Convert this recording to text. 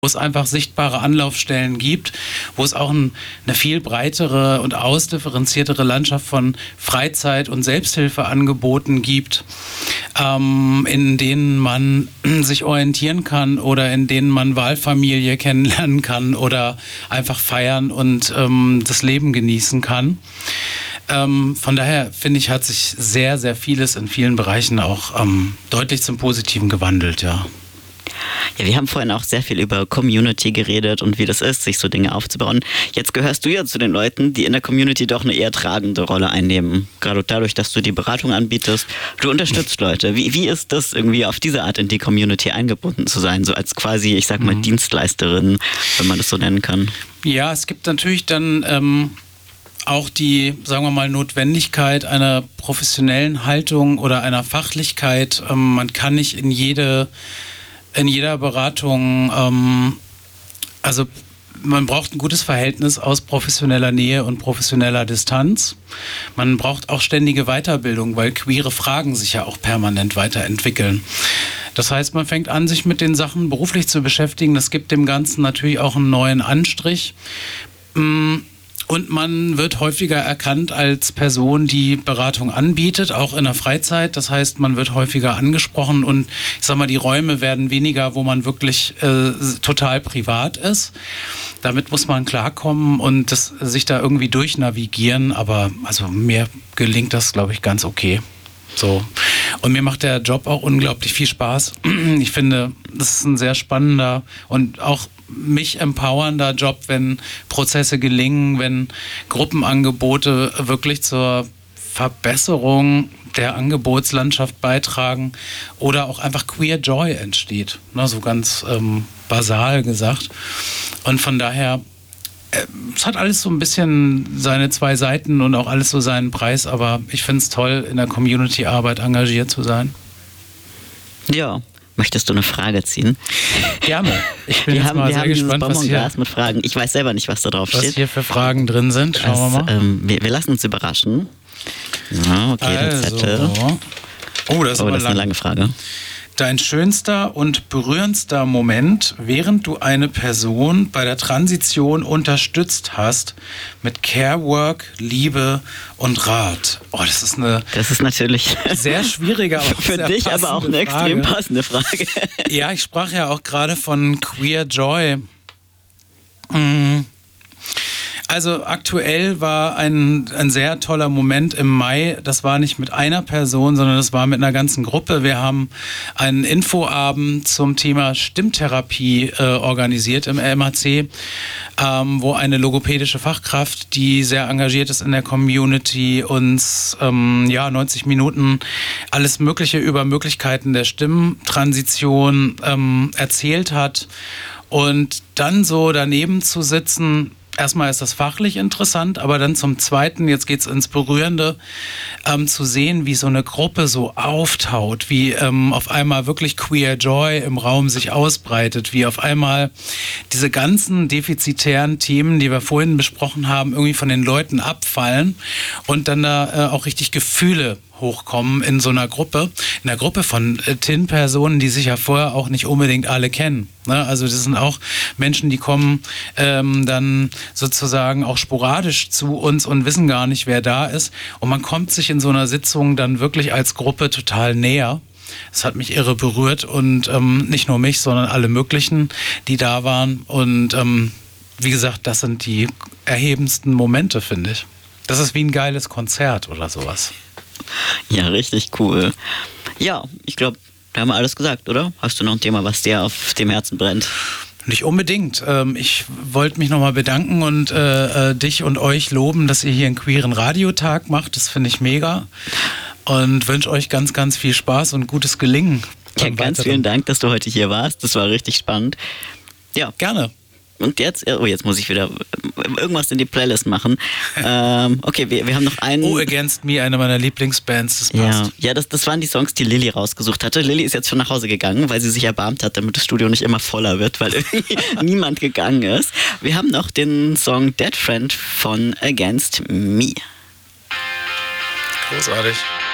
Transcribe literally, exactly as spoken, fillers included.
wo es einfach sichtbare Anlaufstellen gibt, wo es auch ein, eine viel breitere und ausdifferenziertere Landschaft von Freizeit- und Selbsthilfeangeboten gibt, ähm, in denen man sich orientieren kann oder in denen man Wahlfamilie kennenlernen kann oder einfach feiern und ähm, das Leben genießen kann. Ähm, von daher finde ich, hat sich sehr, sehr vieles in vielen Bereichen auch ähm, deutlich zum Positiven gewandelt, ja. Ja, wir haben vorhin auch sehr viel über Community geredet und wie das ist, sich so Dinge aufzubauen. Jetzt gehörst du ja zu den Leuten, die in der Community doch eine eher tragende Rolle einnehmen. Gerade dadurch, dass du die Beratung anbietest. Du unterstützt Leute. Wie, wie ist das, irgendwie auf diese Art in die Community eingebunden zu sein? So als quasi, ich sag mal, mhm. Dienstleisterin, wenn man das so nennen kann. Ja, es gibt natürlich dann ähm, auch die, sagen wir mal, Notwendigkeit einer professionellen Haltung oder einer Fachlichkeit. Ähm, man kann nicht in jede in jeder Beratung, ähm, also man braucht ein gutes Verhältnis aus professioneller Nähe und professioneller Distanz. Man braucht auch ständige Weiterbildung, weil queere Fragen sich ja auch permanent weiterentwickeln. Das heißt, man fängt an, sich mit den Sachen beruflich zu beschäftigen. Das gibt dem Ganzen natürlich auch einen neuen Anstrich. Und man wird häufiger erkannt als Person, die Beratung anbietet, auch in der Freizeit. Das heißt, man wird häufiger angesprochen und ich sag mal, die Räume werden weniger, wo man wirklich äh, total privat ist. Damit muss man klarkommen und das, sich da irgendwie durchnavigieren. Aber also mir gelingt das, glaube ich, ganz okay. So. Und mir macht der Job auch unglaublich viel Spaß. Ich finde, das ist ein sehr spannender und auch mich empowernder Job, wenn Prozesse gelingen, wenn Gruppenangebote wirklich zur Verbesserung der Angebotslandschaft beitragen oder auch einfach Queer Joy entsteht, ne, so ganz ähm, basal gesagt. Und von daher, äh, es hat alles so ein bisschen seine zwei Seiten und auch alles so seinen Preis, aber ich finde es toll, in der Community-Arbeit engagiert zu sein. Ja. Möchtest du eine Frage ziehen? Gerne. Ich bin wir jetzt haben, mal wir sehr haben gespannt, was hier, mit Fragen. Ich weiß selber nicht, was da drauf steht. Was hier für Fragen drin sind. Schauen das, wir mal. Ähm, wir, wir lassen uns überraschen. Ja, okay, also. der Zettel. Oh, das ist, oh, aber das ist lang. eine lange Frage. Dein schönster und berührendster Moment, während du eine Person bei der Transition unterstützt hast mit Carework, Liebe und Rat. Oh, das ist eine das ist natürlich sehr schwierige, aber für sehr dich aber auch eine Frage. extrem passende Frage. Ja, ich sprach ja auch gerade von Queer Joy. Mhm. Also aktuell war ein, ein sehr toller Moment im Mai. Das war nicht mit einer Person, sondern das war mit einer ganzen Gruppe. Wir haben einen Infoabend zum Thema Stimmtherapie äh, organisiert im M A C, ähm, wo eine logopädische Fachkraft, die sehr engagiert ist in der Community, uns ähm, ja, neunzig Minuten alles Mögliche über Möglichkeiten der Stimmtransition ähm, erzählt hat. Und dann so daneben zu sitzen, erstmal ist das fachlich interessant, aber dann zum Zweiten, jetzt geht's ins Berührende, ähm, zu sehen, wie so eine Gruppe so auftaut, wie ähm, auf einmal wirklich Queer Joy im Raum sich ausbreitet, wie auf einmal diese ganzen defizitären Themen, die wir vorhin besprochen haben, irgendwie von den Leuten abfallen und dann da äh, auch richtig Gefühle hochkommen in so einer Gruppe, in einer Gruppe von äh, T I N-Personen, die sich ja vorher auch nicht unbedingt alle kennen. Ne? Also das sind auch Menschen, die kommen ähm, dann sozusagen auch sporadisch zu uns und wissen gar nicht, wer da ist. Und man kommt sich in so einer Sitzung dann wirklich als Gruppe total näher. Das hat mich irre berührt und ähm, nicht nur mich, sondern alle möglichen, die da waren. Und ähm, wie gesagt, das sind die erhebendsten Momente, finde ich. Das ist wie ein geiles Konzert oder sowas. Ja, richtig cool. Ja, ich glaube, da haben wir alles gesagt, oder? Hast du noch ein Thema, was dir auf dem Herzen brennt? Nicht unbedingt. Ich wollte mich nochmal bedanken und äh, dich und euch loben, dass ihr hier einen queeren Radiotag macht. Das finde ich mega. Und wünsche euch ganz, ganz viel Spaß und gutes Gelingen. Ja, ganz weiteren. Vielen Dank, dass du heute hier warst. Das war richtig spannend. Ja. Gerne. Und jetzt, oh, jetzt muss ich wieder irgendwas in die Playlist machen. ähm, okay, wir, wir haben noch einen. Oh, Against Me, eine meiner Lieblingsbands, das passt. Ja, ja das, das waren die Songs, die Lilly rausgesucht hatte. Lilly ist jetzt schon nach Hause gegangen, weil sie sich erbarmt hat, damit das Studio nicht immer voller wird, weil irgendwie niemand gegangen ist. Wir haben noch den Song Dead Friend von Against Me. Großartig.